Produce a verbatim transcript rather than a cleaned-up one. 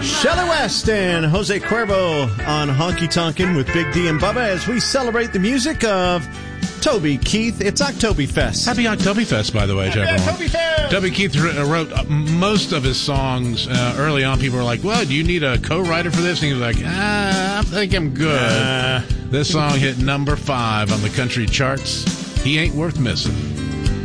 Shelley West and Jose Cuervo on Honky Tonkin' with Big D and Bubba as we celebrate the music of Toby Keith. It's Oktoberfest. Happy Oktoberfest, by the way, to everyone. Oktoberfest! Toby Keith wrote most of his songs uh, early on. People were like, well, do you need a co-writer for this? And he was like, ah, I think I'm good. Uh, this song hit number five on the country charts. He ain't worth missing.